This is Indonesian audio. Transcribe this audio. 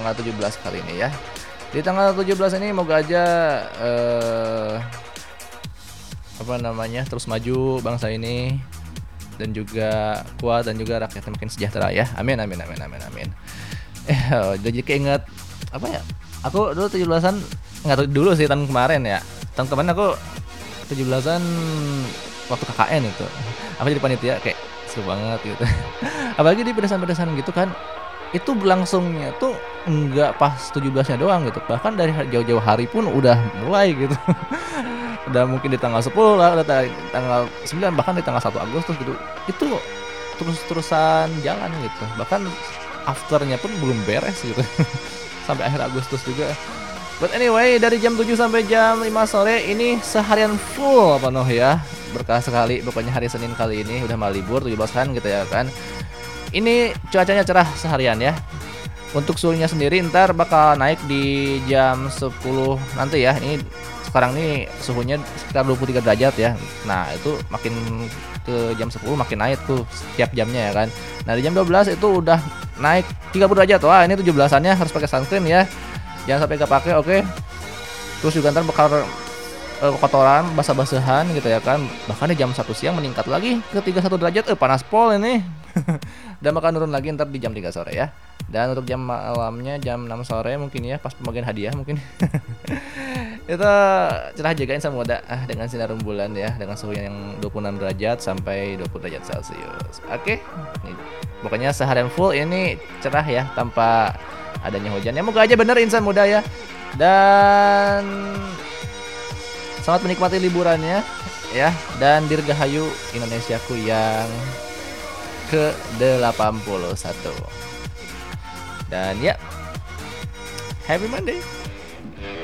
tanggal 17 kali ini ya. Di tanggal 17 ini moga aja terus maju bangsa ini dan juga kuat dan juga rakyatnya makin sejahtera ya. Amin amin amin amin amin. Jadi keinget apa ya? Aku dulu 17-an enggak dulu sih tahun kemarin ya. Tahun kemarin aku 17-an waktu KKN itu. Aku jadi panitia kayak seru banget gitu. Apalagi di pedesan-pedesan gitu kan. Itu berlangsungnya tuh enggak pas 17-nya doang gitu. Bahkan dari jauh-jauh hari pun udah mulai gitu. Udah mungkin di tanggal 10 lah, udah tanggal 9 bahkan di tanggal 1 Agustus gitu. Itu terus-terusan jalan gitu. Bahkan afternya pun belum beres gitu. Sampai akhir Agustus juga. But anyway, dari jam 7 sampai jam 5 sore ini seharian full penuh ya. Berkah sekali pokoknya hari Senin kali ini udah mau libur 17-an gitu ya kan. Ini cuacanya cerah seharian ya. Untuk suhunya sendiri ntar bakal naik di jam 10 nanti ya. Ini sekarang nih suhunya sekitar 23 derajat ya. Nah, itu makin ke jam 10 makin naik tuh setiap jamnya ya kan. Nah, di jam 12 itu udah naik 30 derajat. Wah, ini 17-annya harus pakai sunscreen ya. Jangan sampai gak pakai, oke. Terus juga ntar bakal kotoran, basah-basahan gitu ya kan. Bahkan di jam 1 siang meningkat lagi ke 31 derajat. Panas pol ini. Dan bakal turun lagi ntar di jam 3 sore ya. Dan untuk jam malamnya jam 6 sore mungkin ya, pas pembagian hadiah mungkin. Itu cerah juga insan muda dengan sinar rembulan ya, dengan suhu yang 26 derajat sampai 20 derajat Celcius. Oke. Pokoknya seharian full ini cerah ya tanpa adanya hujan. Ya moga aja bener insan muda ya. Dan selamat menikmati liburannya ya, dan dirgahayu Indonesiaku yang ke-81. Dan ya, happy Monday.